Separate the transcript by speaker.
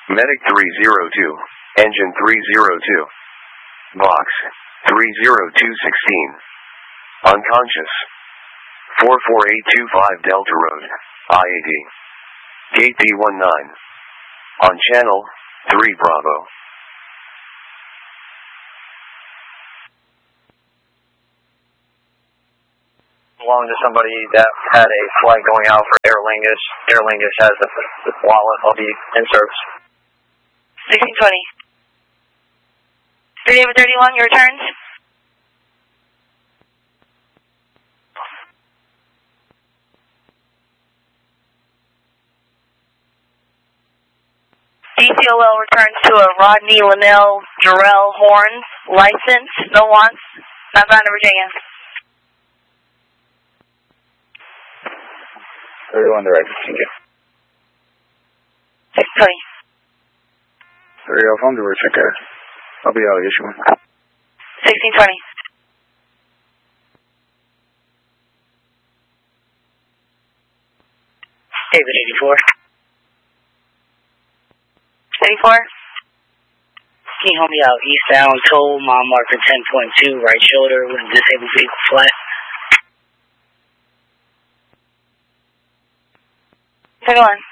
Speaker 1: Medic 302, Engine 302. Box 30216. Unconscious. 44825 Delta Road, IAD. Gate D19. On channel 3 Bravo.
Speaker 2: Belong to somebody that had a flight going out for Aer Lingus. Aer Lingus has the wallet. I'll be in service.
Speaker 3: 1620. 31, your returns. DCOL returns to a Rodney Linnell Jarrell Horns, license, no wants, not found in Virginia.
Speaker 2: 31 direct, thank you.
Speaker 3: 620.
Speaker 2: 30 Alpha, I'm direct, check out. I'll be out, issue
Speaker 3: 1620.
Speaker 4: David 84.
Speaker 3: 84.
Speaker 4: Can you help me out? Eastbound, toll, mile marker 10.2, right shoulder with a disabled vehicle flat.
Speaker 3: Take on.